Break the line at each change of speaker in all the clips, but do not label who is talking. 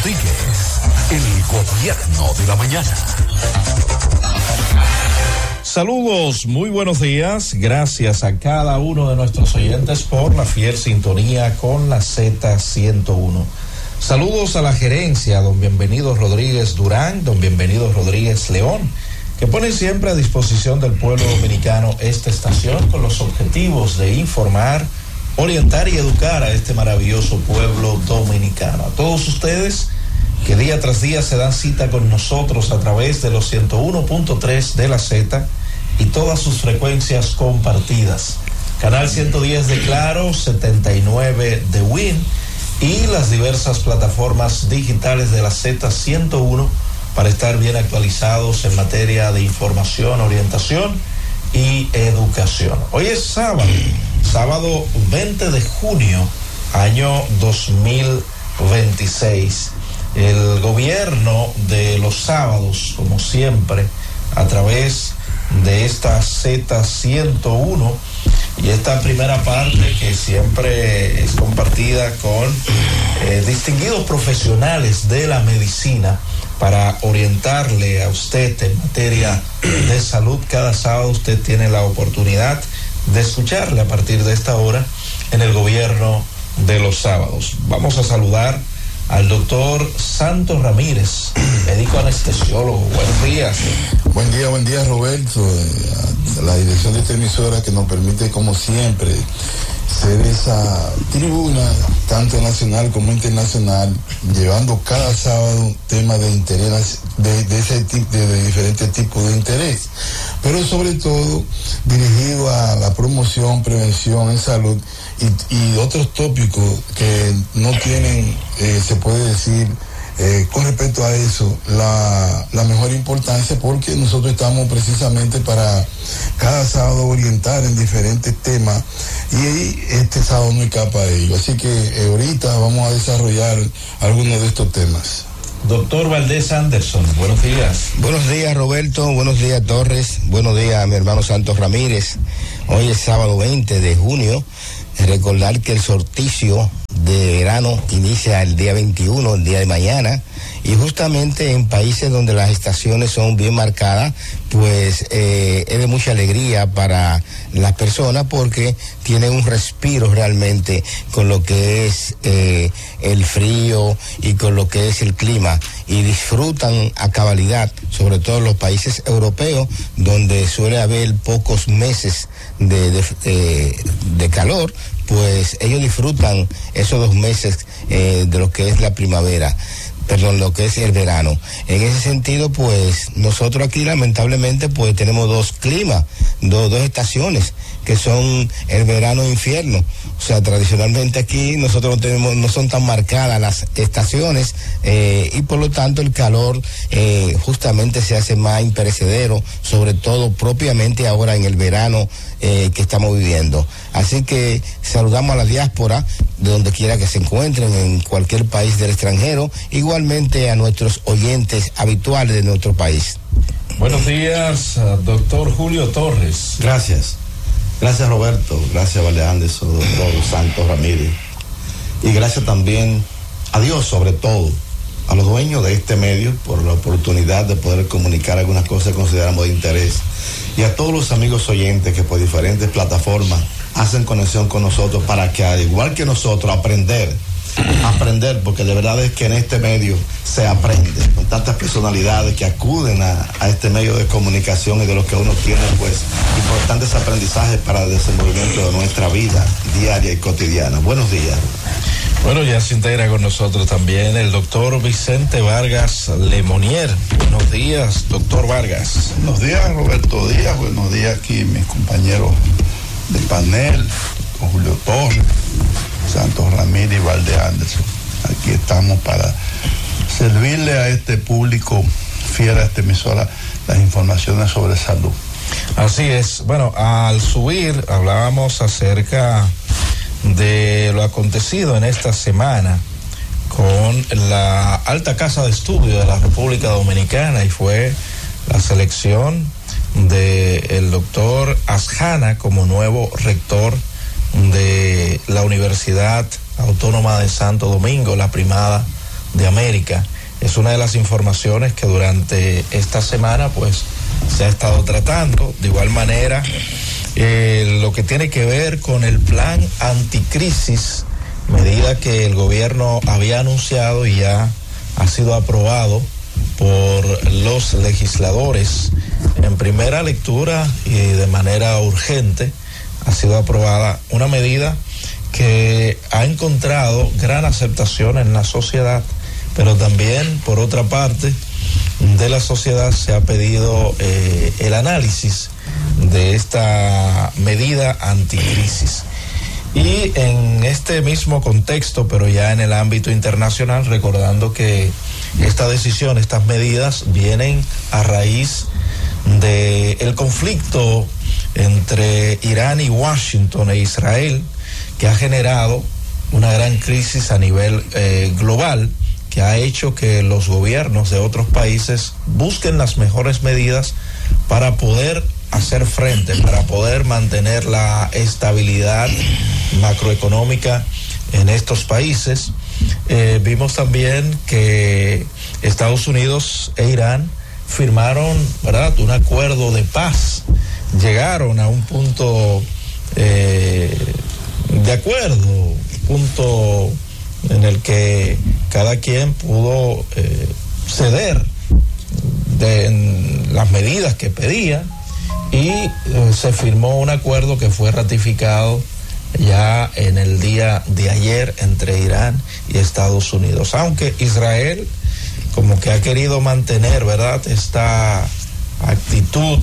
Rodríguez, el gobierno de la mañana.
Saludos, muy buenos días. Gracias a cada uno de nuestros oyentes por la fiel sintonía con la Z101. Saludos a la gerencia, don Bienvenido Rodríguez Durán, don Bienvenido Rodríguez León, que ponen siempre a disposición del pueblo dominicano esta estación con los objetivos de informar, orientar y educar a este maravilloso pueblo dominicano. A todos ustedes que día tras día se dan cita con nosotros a través de los 101.3 de la Z y todas sus frecuencias compartidas. Canal 110 de Claro, 79 de Win y las diversas plataformas digitales de la Z101 para estar bien actualizados en materia de información, orientación y educación. Hoy es sábado 20 de junio, año 2026. El gobierno de los sábados, como siempre, a través de esta Z101 y esta primera parte que siempre es compartida con distinguidos profesionales de la medicina para orientarle a usted en materia de salud. Cada sábado usted tiene la oportunidad de escucharle a partir de esta hora en el gobierno de los sábados. Vamos a saludar al doctor Santos Ramírez, médico anestesiólogo. Buenos días.
Buen día, Roberto. A la dirección de esta emisora que nos permite, como siempre, ser esa tribuna, tanto nacional como internacional, llevando cada sábado temas de interés, de ese tipo, de diferentes tipos de interés, pero sobre todo dirigido a la promoción, prevención en salud y otros tópicos que no tienen, se puede decir, con respecto a eso, la mejor importancia, porque nosotros estamos precisamente para cada sábado orientar en diferentes temas y este sábado no escapa a ello. Así que ahorita vamos a desarrollar algunos de estos temas.
Doctor Valdés Anderson, buenos días.
Buenos días, Roberto, buenos días, Torres, buenos días a mi hermano Santos Ramírez. Hoy es sábado 20 de junio. Recordar que el solsticio de verano inicia el día 21, el día de mañana, y justamente en países donde las estaciones son bien marcadas, pues es de mucha alegría para las personas porque tienen un respiro realmente con lo que es el frío y con lo que es el clima, y disfrutan a cabalidad, sobre todo en los países europeos donde suele haber pocos meses de calor. Pues ellos disfrutan esos 2 meses de lo que es la primavera, lo que es el verano. En ese sentido, pues nosotros aquí lamentablemente pues tenemos 2 climas, dos estaciones, que son el verano e invierno. O sea, tradicionalmente aquí nosotros no son tan marcadas las estaciones, y por lo tanto el calor justamente se hace más imperecedero, sobre todo propiamente ahora en el verano que estamos viviendo. Así que saludamos a la diáspora de donde quiera que se encuentren, en cualquier país del extranjero, igualmente a nuestros oyentes habituales de nuestro país.
Buenos días, doctor Julio Torres.
Gracias, Roberto, gracias Valdés Anderson, doctor Santos Ramírez, y gracias también a Dios, sobre todo a los dueños de este medio por la oportunidad de poder comunicar algunas cosas que consideramos de interés, y a todos los amigos oyentes que por diferentes plataformas hacen conexión con nosotros para que, al igual que nosotros, aprender, porque de verdad es que en este medio se aprende, con tantas personalidades que acuden a este medio de comunicación, y de los que uno tiene pues importantes aprendizajes para el desenvolvimiento de nuestra vida diaria y cotidiana. Buenos días.
Bueno, ya se integra con nosotros también el doctor Vicente Vargas Lemonier. Buenos días, doctor Vargas.
Buenos días, Roberto Díaz. Buenos días aquí mis compañeros de panel, con Julio Torres, Santos Ramírez y Valdés Anderson. Aquí estamos para servirle a este público fiel a esta emisora las informaciones sobre salud.
Así es. Bueno, al subir hablábamos acerca de lo acontecido en esta semana con la Alta Casa de Estudio de la República Dominicana, y fue la selección del doctor Asjana como nuevo rector de la Universidad Autónoma de Santo Domingo, la primada de América. Es una de las informaciones que durante esta semana pues se ha estado tratando. De igual manera, lo que tiene que ver con el plan anticrisis, medida que el gobierno había anunciado y ya ha sido aprobado por los legisladores en primera lectura y de manera urgente. Ha sido aprobada una medida que ha encontrado gran aceptación en la sociedad, pero también, por otra parte, de la sociedad se ha pedido el análisis de esta medida anticrisis. Y en este mismo contexto, pero ya en el ámbito internacional, recordando que esta decisión, estas medidas vienen a raíz del conflicto entre Irán y Washington e Israel, que ha generado una gran crisis a nivel global, que ha hecho que los gobiernos de otros países busquen las mejores medidas para poder hacer frente, para poder mantener la estabilidad macroeconómica en estos países. Vimos también que Estados Unidos e Irán firmaron, ¿verdad?, un acuerdo de paz, llegaron a un punto de acuerdo, punto en el que cada quien pudo ceder en las medidas que pedía, y se firmó un acuerdo que fue ratificado ya en el día de ayer entre Irán y Estados Unidos, aunque Israel como que ha querido mantener, ¿verdad?, esta actitud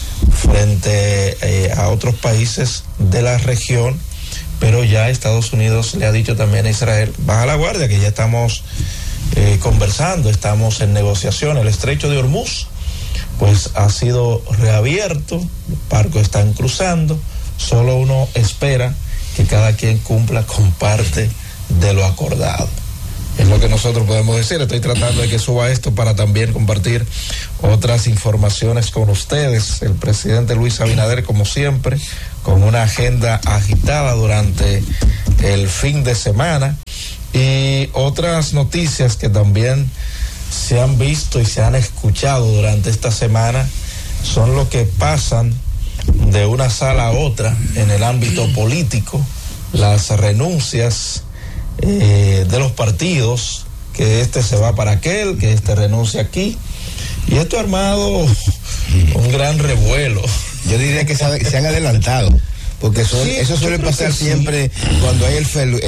frente a otros países de la región, pero ya Estados Unidos le ha dicho también a Israel: baja la guardia, que ya estamos conversando, estamos en negociación. El estrecho de Hormuz pues ha sido reabierto, los barcos están cruzando, solo uno espera que cada quien cumpla con parte de lo acordado. Es lo que nosotros podemos decir. Estoy tratando de que suba esto para también compartir otras informaciones con ustedes. El presidente Luis Abinader, como siempre, con una agenda agitada durante el fin de semana, y otras noticias que también se han visto y se han escuchado durante esta semana son lo que pasan de una sala a otra en el ámbito político, las renuncias de los partidos, que este se va para aquel, que este renuncia aquí, y esto ha armado un gran revuelo.
Yo diría que se han adelantado, porque eso suele pasar siempre cuando hay el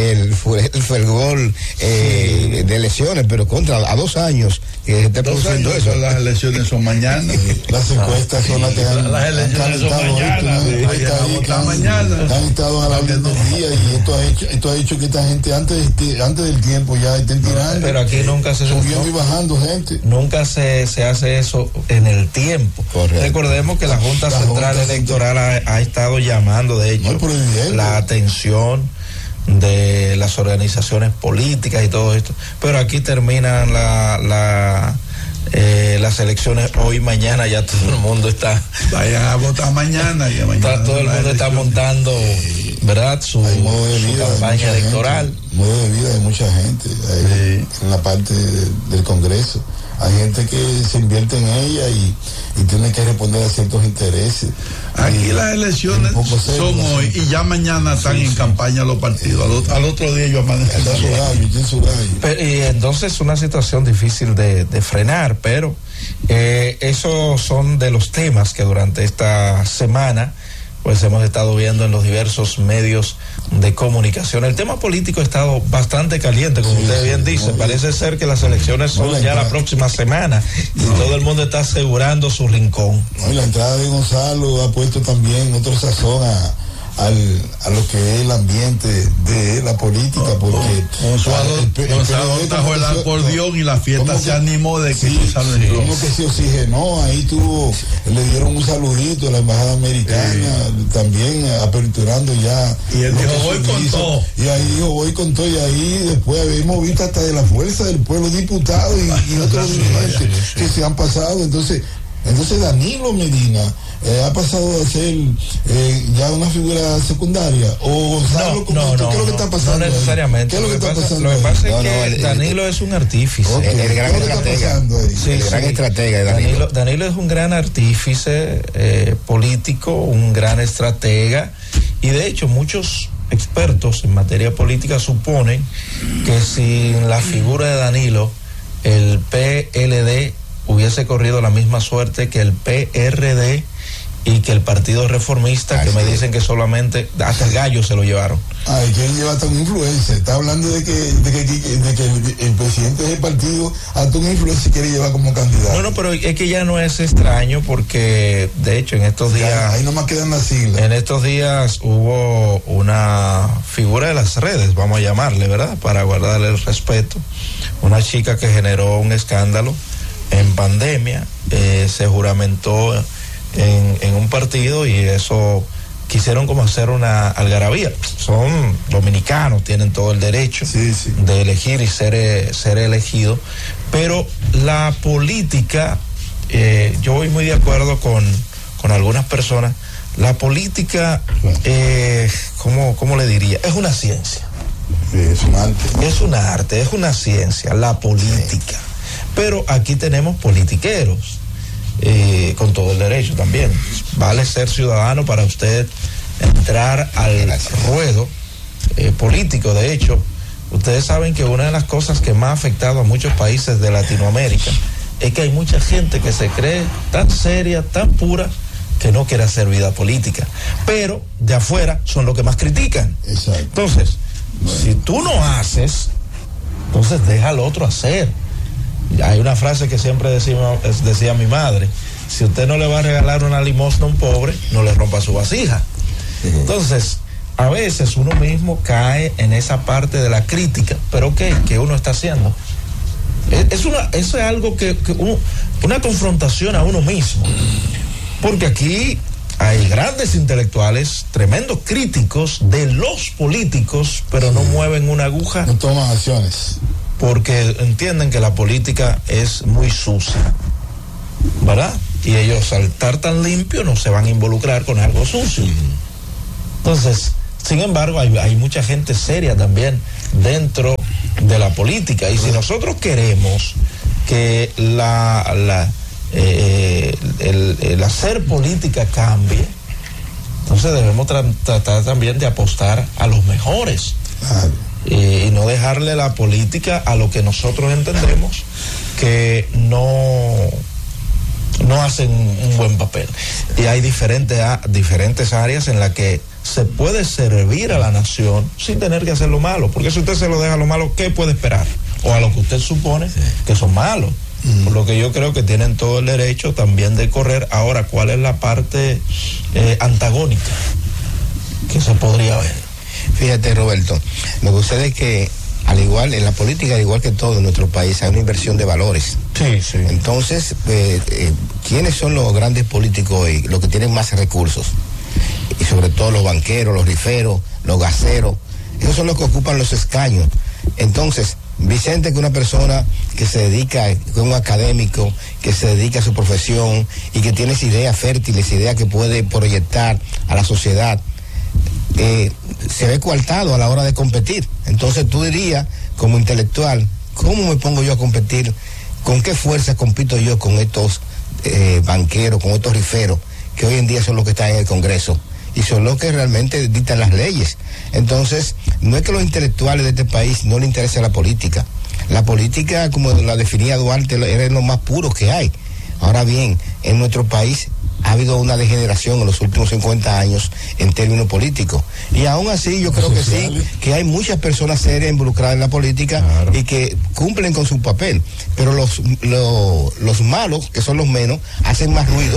fervor de elecciones, pero a 2 años que se está produciendo eso.
Las elecciones son mañana.
Las encuestas son las que
las elecciones son mañana.
Han estado a la orden del día, y esto ha hecho que esta gente antes del tiempo ya estén tirando.
Pero aquí nunca se
subiendo y bajando gente.
Nunca se hace eso en el tiempo.
Correcto.
Recordemos que la Junta Central Electoral ha estado llamando, de hecho, la atención de las organizaciones políticas y todo esto, pero aquí terminan las elecciones hoy, mañana ya todo el mundo está,
vayan a votar mañana,
todo el mundo está montando, ¿verdad?, su campaña electoral.
Modo de vida de mucha gente en la parte del Congreso. Hay gente que se invierte en ella y tiene que responder a ciertos intereses.
Aquí las elecciones son hoy y ya mañana están en campaña los partidos. Al otro día yo amanezco.
Y entonces una situación difícil de frenar, pero esos son de los temas que durante esta semana pues hemos estado viendo en los diversos medios de comunicación. El tema político ha estado bastante caliente, como usted bien dice. Parece ser que las elecciones son ya la próxima semana y todo el mundo está asegurando su rincón.
Y la entrada de Gonzalo ha puesto también otro sazón a lo que es el ambiente de la política, porque
Gonzalo trajo el acordeón y la fiesta se animó de que Gonzalo entró.
Como que se oxigenó, ahí le dieron un saludito a la embajada americana, también aperturando ya.
Y él dijo voy con todo.
Y ahí dijo voy con todo, y ahí después habíamos visto hasta de la Fuerza del Pueblo, diputados y otros dirigentes que se han pasado. Entonces Entonces Danilo Medina ha pasado a ser ya una figura secundaria. O Gonzalo, ¿qué es lo que está pasando?
No necesariamente.
¿Qué es lo que está pasando?
Lo que pasa es que Danilo es un artífice.
Okay.
El gran estratega. El gran estratega de Danilo.
Danilo es un gran artífice político, un gran estratega, y de hecho muchos expertos en materia política suponen que sin la figura de Danilo, el PLD hubiese corrido la misma suerte que el PRD y que el Partido Reformista, que me dicen que solamente hasta el gallo se lo llevaron.
Ay, ¿quién lleva hasta un influencer? Está hablando de que el presidente del partido hasta un influencer quiere llevar como candidato.
No, pero es que ya no es extraño, porque de hecho en estos días...
Ya, ahí nomás quedan las siglas.
En estos días hubo una figura de las redes, vamos a llamarle, ¿verdad? Para guardarle el respeto. Una chica que generó un escándalo en pandemia, se juramentó en un partido, y eso quisieron como hacer una algarabía. Son dominicanos, tienen todo el derecho de elegir y ser elegido, pero la política, yo voy muy de acuerdo con algunas personas. La política, ¿cómo le diría? Es una ciencia.
Sí, es un arte.
Es un arte, es una ciencia, la política. Pero aquí tenemos politiqueros, con todo el derecho también. Vale ser ciudadano para usted entrar al ruedo político. De hecho, ustedes saben que una de las cosas que más ha afectado a muchos países de Latinoamérica es que hay mucha gente que se cree tan seria, tan pura, que no quiere hacer vida política, pero de afuera son los que más critican.
Exacto.
Entonces, si tú no haces, entonces deja al otro hacer. Hay una frase que siempre decía mi madre: si usted no le va a regalar una limosna a un pobre, no le rompa su vasija. Entonces, a veces uno mismo cae en esa parte de la crítica, pero ¿qué uno está haciendo? Eso es algo que una confrontación a uno mismo, porque aquí hay grandes intelectuales, tremendos críticos de los políticos, pero no mueven una aguja.
No toman acciones.
Porque entienden que la política es muy sucia, ¿verdad? Y ellos, al estar tan limpios, no se van a involucrar con algo sucio. Entonces, sin embargo, hay mucha gente seria también dentro de la política. Y si nosotros queremos que el hacer política cambie, entonces debemos tratar también de apostar a los mejores. Y no dejarle la política a lo que nosotros entendemos que no hacen un buen papel. Y hay diferentes áreas en las que se puede servir a la nación sin tener que hacer lo malo, porque si usted se lo deja a lo malo, ¿qué puede esperar? O a lo que usted supone que son malos. Por lo que yo creo que tienen todo el derecho también de correr. Ahora, ¿cuál es la parte antagónica que se podría ver?
Fíjate, Roberto, lo que sucede es que al igual en la política, al igual que todo en nuestro país, hay una inversión de valores.
Sí.
Entonces, ¿quiénes son los grandes políticos hoy? Los que tienen más recursos, y sobre todo los banqueros, los riferos, los gaseros. Esos son los que ocupan los escaños. Entonces, Vicente, que es una persona que se dedica, que es un académico, que se dedica a su profesión y que tiene ideas fértiles, ideas que puede proyectar a la sociedad, se ve coartado a la hora de competir. Entonces tú dirías, como intelectual, ¿cómo me pongo yo a competir? ¿Con qué fuerza compito yo con estos banqueros, con estos riferos, que hoy en día son los que están en el Congreso y son los que realmente dictan las leyes? Entonces, no es que los intelectuales de este país no les interese la política. La política, como la definía Duarte, era lo más puro que hay. Ahora bien, en nuestro país ha habido una degeneración en los últimos 50 años en términos políticos. Y aún así yo creo que sí, que hay muchas personas serias involucradas en la política, claro, y que cumplen con su papel. Pero los malos, que son los menos, hacen más ruido,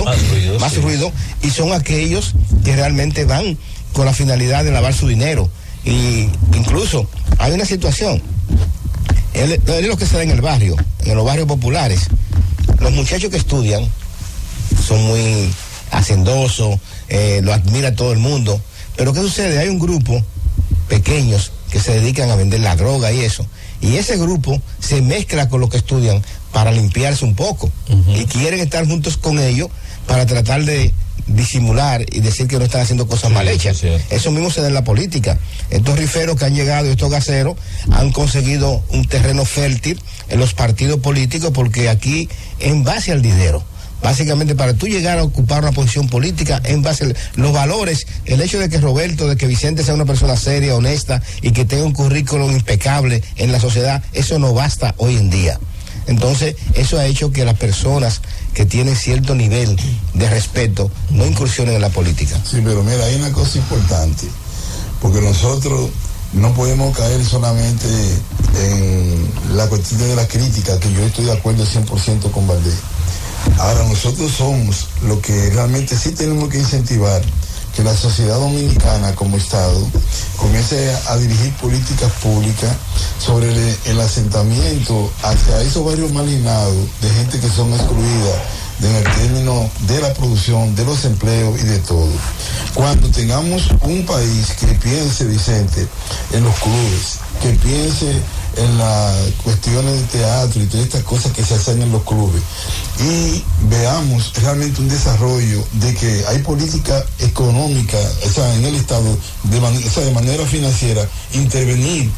y son aquellos que realmente van con la finalidad de lavar su dinero. Y incluso hay una situación, es lo que se da en el barrio, en los barrios populares. Los muchachos que estudian son muy hacendosos, lo admira todo el mundo, pero ¿qué sucede? Hay un grupo pequeños que se dedican a vender la droga y eso, Y ese grupo se mezcla con los que estudian para limpiarse un poco. Y quieren estar juntos con ellos para tratar de disimular y decir que no están haciendo cosas mal hechas. Eso mismo se da en la política. Estos riferos que han llegado, estos gaseros, han conseguido un terreno fértil en los partidos políticos, porque aquí, en base al dinero, básicamente para tú llegar a ocupar una posición política, en base a los valores, el hecho de que Roberto, de que Vicente sea una persona seria, honesta y que tenga un currículum impecable en la sociedad, eso no basta hoy en día. Entonces, eso ha hecho que las personas que tienen cierto nivel de respeto no incursionen en la política.
Sí, pero mira, hay una cosa importante, porque nosotros no podemos caer solamente en la cuestión de la crítica, que yo estoy de acuerdo 100% con Valdés. Ahora, nosotros somos lo que realmente sí tenemos que incentivar, que la sociedad dominicana como Estado comience a dirigir políticas públicas sobre el asentamiento hacia esos barrios marginados de gente que son excluidas en el término de la producción, de los empleos y de todo. Cuando tengamos un país que piense, Vicente, en los clubes, que piense en las cuestiones de teatro y todas estas cosas que se hacen en los clubes, y veamos realmente un desarrollo de que hay política económica, o sea, en el Estado, de manera financiera, intervenir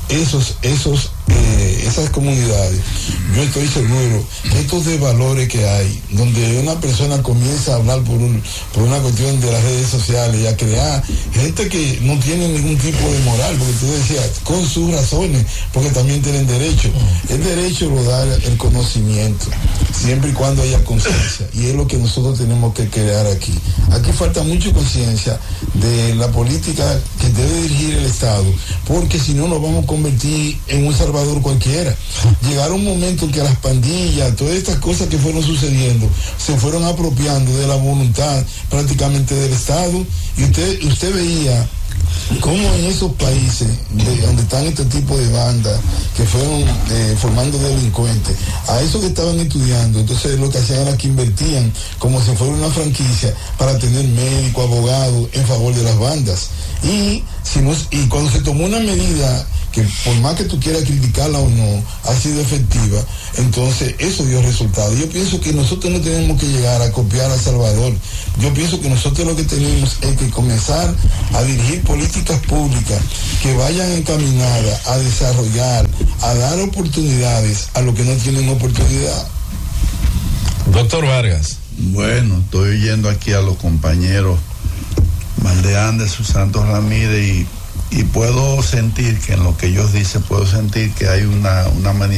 esas comunidades. Yo estoy seguro que estos desvalores que hay, donde una persona comienza a hablar por una cuestión de las redes sociales y a crear gente que no tiene ningún tipo de moral, porque tú decías, con sus razones, porque también tienen derecho. El derecho lo da el conocimiento, siempre y cuando haya conciencia, y es lo que nosotros tenemos que crear aquí. Aquí falta mucha conciencia de la política que debe dirigir el Estado, porque si no nos vamos a convertir en un Salvador cualquiera. Llegaron un momento en que las pandillas, todas estas cosas que fueron sucediendo, se fueron apropiando de la voluntad prácticamente del Estado, y usted veía cómo en esos países donde están este tipo de bandas que fueron formando delincuentes, a esos que estaban estudiando, entonces lo que hacían era que invertían como si fuera una franquicia para tener médico, abogado en favor de las bandas. Y cuando se tomó una medida que, por más que tú quieras criticarla o no, ha sido efectiva, entonces eso dio resultado. Yo pienso que nosotros no tenemos que llegar a copiar a Salvador. Yo pienso que nosotros lo que tenemos es que comenzar a dirigir políticas públicas que vayan encaminadas a desarrollar, a dar oportunidades a los que no tienen oportunidad.
Doctor Vargas.
Bueno, estoy oyendo aquí a los compañeros Valdés Anderson, Santos Ramírez, y puedo sentir que en lo que ellos dicen, puedo sentir que hay una manifestación